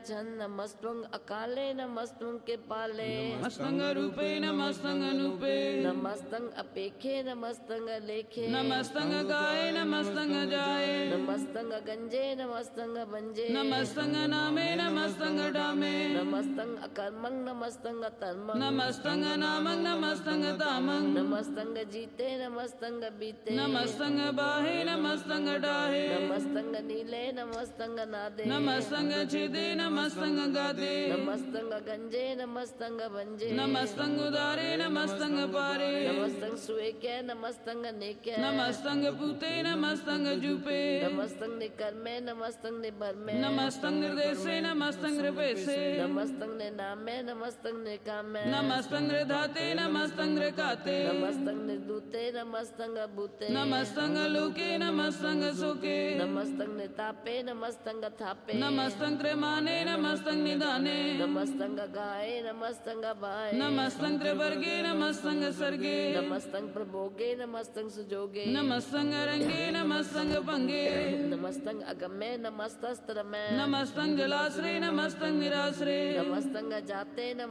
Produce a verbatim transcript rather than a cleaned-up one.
छन नमस्तंग अकाले नमस्तंग के पाले नमस्तंग रूपे नमस्तंग अनूपे नमस्तंग अपेखे नमस्तंग लेखे नमस्तंग गाये नमस्तंग जाये नमस्तंग गंजे नमस्तंग बंजे नमस्तंग नामे नमस्तंग डामे नमस्तंग अकर्मंग नमस्तंग तर्मंग नमस्तंग नामंग नमस्तंग तामंग नमस्तंग जीते नमस्तंग बीते नमस्तंग बाहे नमस्तंग डाहे नमस्तंग नीले नमस्तंग नादे नमस्तंग छिदे नमस्तंग गादे नमस्तंग गंजे नमस्तंग बंजे नमस्तंग उदारे नमस्तंग पारे नमस्तंग सुएके नमस्तंग नेके नमस्तंग पूते नमस्तंग जूपे नमस्तंग निकर्मे नमस्तंग निभरमे नमस्तंग निर्देशे नमस्तंग नृपेशे नमस्तंग निनामे नमस्तंग निकामे नमस्तंग धाते नमस्तंग काते नमस्तंग निर्दूते नमस्तंग भूते नमस्तंग लोके नमस्तंग सुके नमस्तंग नितापे नमस्तंग थापे नमस्तंग त्रिमाने नमस्तंग निदाने नमस्तंग गाये नमस्तंग भाए नमस्तंग त्रिवर्गे नमस्तंग सर्गे नमस्तंग प्रभोगे नमस्तंग सुजोगे नमस्तंग रंगे नमस्तंग भंगे नमस्तंग अगमे नमस्तस्त्र में नमस्तंग जलाश्रे नमस्तंग निराश्रे नमस्तंग जाते